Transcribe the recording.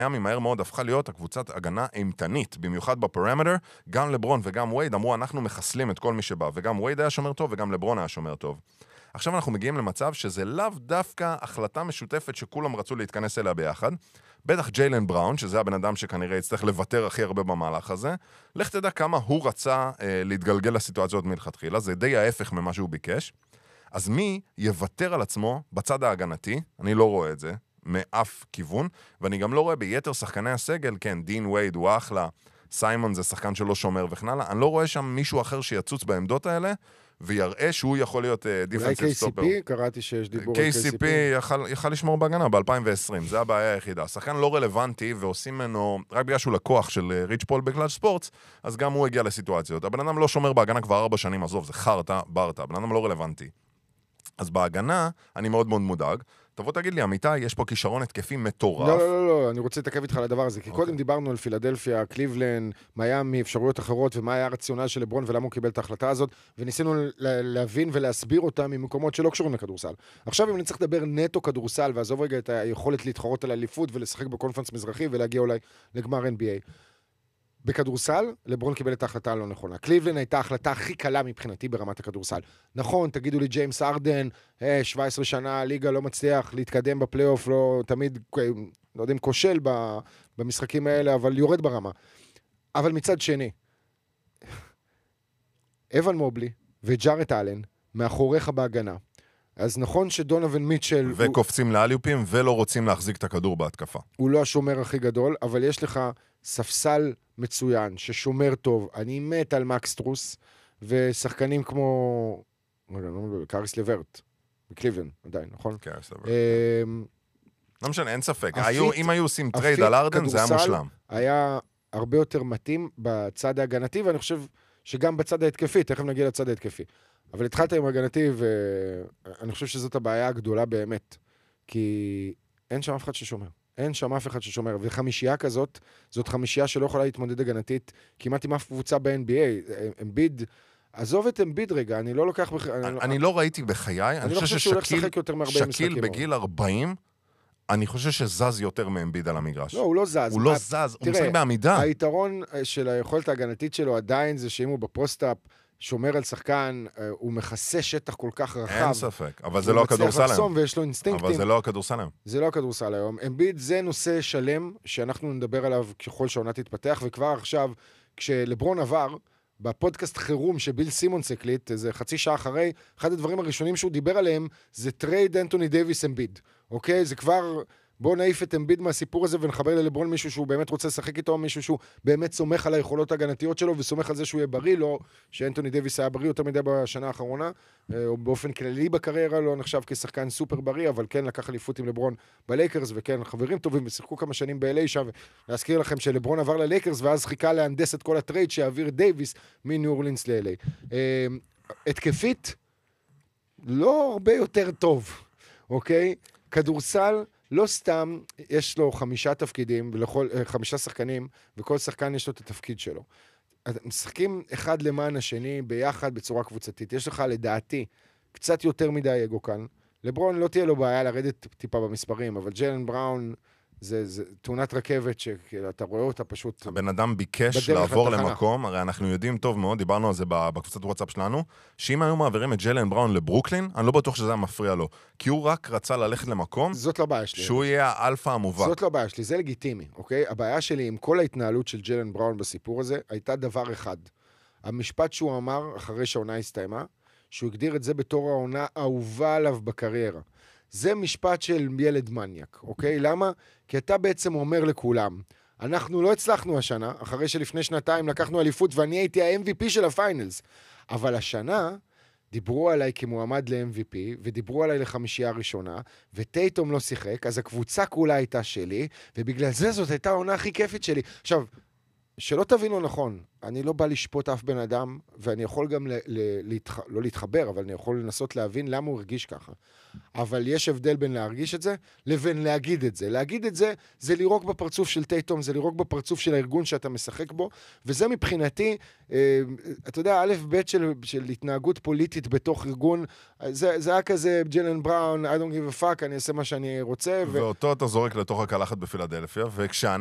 מיאמי מהר מאוד הפכה להיות הקבוצת הגנה אימתנית, במיוחד בפרמטר, גם לברון וגם וייד אמרו, אנחנו מחסלים את כל מי שבא, וגם וייד היה שומר טוב וגם לברון היה שומר טוב. עכשיו אנחנו מגיעים למצב שזה לאו דווקא החלטה משותפת שכולם רצו להתכנס אליה ביחד, בטח ג'יילן בראון, שזה הבן אדם שכנראה יצטרך לוותר הכי הרבה במהלך הזה, לך תדע כמה הוא רצה להתגלגל לסיטואציות מלכתחילה, זה די ההפך ממה שהוא ביקש, אז מי יוותר על עצמו בצד ההגנתי, אני לא רואה את זה, מאף כיוון, ואני גם לא רואה ביתר שחקני הסגל, כן, דין וייד הוא אחלה, סיימון זה שחקן שלא שומר וכן הלאה, אני לא רואה שם מישהו אחר שיצוץ בעמדות האלה, ויראה שהוא יכול להיות דיפנסיב סטופר. אולי KCP, קראתי שיש דיבור על KCP יכל לשמור בהגנה ב-2020, זה הבעיה היחידה. שחקן לא רלוונטי, ועושים ממנו, רק בגלל שהוא לקוח של ריץ' פול בקלאץ' ספורטס, אז גם הוא הגיע לסיטואציות. הבן אדם לא שומר בהגנה כבר 4 שנים, עזוב, זה חרטה, ברטה, הבן אדם לא רלוונטי. אז בהגנה, אני מאוד מאוד מודאג. תבוא תגיד לי, אמיתי, יש פה כישרון התקפי מטורף. לא, אני רוצה להתעכב איתך על הדבר הזה, כי קודם דיברנו על פילדלפיה, קליבלנד, מיאמי, אפשרויות אחרות, ומה היה הרציונל של לברון ולמה הוא קיבל את ההחלטה הזאת, וניסינו להבין ולהסביר אותה ממקומות שלא קשורים לכדורסל. עכשיו אם אני צריך לדבר נטו כדורסל, ועזוב רגע את היכולת להתחרות על האליפות ולשחק בקונפרנס מזרחי ולהגיע אולי לגמר NBA. בכדורסל, לברון קיבל את ההחלטה הלא נכונה. קליבלנד הייתה ההחלטה הכי קלה מבחינתי ברמת הכדורסל. נכון, תגידו לי ג'יימס ארדן, 17 שנה, ליגה לא מצליח להתקדם בפלייאוף, לא תמיד, לא יודעים, כושל במשחקים האלה, אבל יורד ברמה. אבל מצד שני, אבן מובלי וג'ארט אלן, מאחוריך בהגנה. אז נכון שדונובין מיטשל... וקופצים לאליופים ולא רוצים להחזיק את הכדור בהתקפה. הוא לא השומר הכי גדול, אבל יש לך ספסל מצוין, ששומר טוב. אני מת על מקס טרוס, ושחקנים כמו... קאריס לברט, בקליבלנד, עדיין, נכון? קאריס לברט. לא משנה, אין ספק. אם היו עושים טרייד על ארדן, זה היה מושלם. היה הרבה יותר מתאים בצד ההגנתי, ואני חושב שגם בצד ההתקפי, תכף נגיע לצד ההתקפי. אבל התחלת עם הגנתי, ואני חושב שזאת הבעיה הגדולה באמת. כי אין שם אף אחד ששומר. אין שם אף אחד ששומר. וחמישייה כזאת, זאת חמישייה שלא יכולה להתמודד הגנתית, כמעט עם אף קבוצה ב-NBA. אמביד, עזוב את אמביד רגע, אני לא לוקח... אני לא ראיתי בחיי, אני חושב ששקיל בגיל 40, אני חושב שזז יותר מאמביד על המגרש. לא, הוא לא זז. הוא לא זז, הוא משחק בעמידה. היתרון של היכולת ההגנתית שלו עדיין זה שאם הוא בפוסט-אפ, שומר על שחקן, הוא מכסה שטח כל כך רחב. אין ספק, אבל זה לא הכדורסל היום. ויש לו אינסטינקטים. אבל זה לא הכדורסל היום. זה לא הכדורסל היום. אמביד זה נושא שלם, שאנחנו נדבר עליו ככל שהעונה תתפתח, וכבר עכשיו, כשלברון עבר, בפודקאסט חירום שביל סימונס הקליט, איזה חצי שעה אחרי, אחד הדברים הראשונים שהוא דיבר עליהם, זה טרייד אנטוני דייביס אמביד. אוקיי? זה כבר... בואו נעיף את אמביד מהסיפור הזה ונחבר ללברון מישהו שהוא באמת רוצה לשחק איתו, מישהו שהוא באמת סומך על היכולות ההגנתיות שלו וסומך על זה שהוא יהיה בריא, לא שאנטוני דייביס היה בריא יותר מדי בשנה האחרונה, או באופן כללי בקריירה לא נחשב כשחקן סופר בריא, אבל כן לקח אליפות עם לברון בלייקרס, וכן חברים טובים ושיחקו כמה שנים ב-LA שם, ולהזכיר לכם שלברון עבר ללייקרס ואז חיכה להנדס את כל הטרייד שהעביר דייביס מניו אורלינס ל-LA. התקפית, לא הרבה יותר טוב, אוקיי? כדורסל לא סתם, יש לו 5 תפקידים, 5 שחקנים, וכל שחקן יש לו את התפקיד שלו. משחקים אחד למען השני, ביחד, בצורה קבוצתית. יש לך, לדעתי, קצת יותר מדי אגו כאן. לברון לא תהיה לו בעיה לרדת טיפה במספרים, אבל ג'יילן בראון, זה תאונת רכבת שאתה רואה אותה פשוט... הבן אדם ביקש לעבור למקום, הרי אנחנו יודעים טוב מאוד, דיברנו על זה בקבוצת וואטסאפ שלנו, שאם היו מעבירים את ג'יילן בראון לברוקלין, אני לא בטוח שזה היה מפריע לו, כי הוא רק רצה ללכת למקום, זאת לא בעיה שלי. שהוא יהיה האלפא המובהק. זאת לא בעיה שלי, זה לגיטימי, אוקיי? הבעיה שלי עם כל ההתנהלות של ג'יילן בראון בסיפור הזה, הייתה דבר אחד. המשפט שהוא אמר אחרי שהעונה הסתיימה, שהוא הגדיר את זה בתור העונה האהובה עליו בקריירה. זה משפט של ילד מניאק, אוקיי? למה? כי אתה בעצם אומר לכולם, אנחנו לא הצלחנו השנה, אחרי שלפני שנתיים לקחנו אליפות ואני הייתי ה-MVP של הפיינלס, אבל השנה דיברו עליי כמועמד ל-MVP, ודיברו עליי לחמישייה הראשונה, וטייטום לא שיחק, אז הקבוצה כולה הייתה שלי, ובגלל זה זאת הייתה העונה הכי כיפית שלי. עכשיו, שלא תבינו נכון, אני לא בא לשפוט אף בן אדם, ואני יכול גם לא להתחבר, אבל אני יכול לנסות להבין למה הוא הרגיש ככה. אבל יש הבדל בין להרגיש את זה, לבין להגיד את זה. להגיד את זה, זה לירוק בפרצוף של טייטום, זה לירוק בפרצוף של הארגון שאתה משחק בו, וזה מבחינתי, אתה יודע, א' ב' של התנהגות פוליטית בתוך ארגון, זה היה כזה, ג'לן בראון, I don't give a fuck, אני אעשה מה שאני רוצה. ואותו אתה זורק לתוך הקלחת בפילדלפיה,